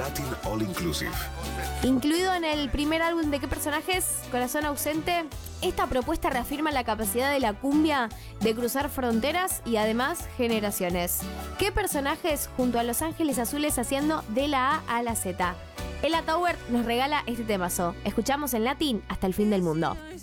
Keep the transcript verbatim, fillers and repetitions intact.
Latin All Inclusive. Incluido en el primer álbum de ¿Qué personajes? Corazón ausente, esta propuesta reafirma la capacidad de la cumbia de cruzar fronteras y además generaciones. ¿Qué personajes? Junto a Los Ángeles Azules haciendo de la A a la Z. Ella Tower nos regala este temazo. Escuchamos en Latin hasta el fin del mundo.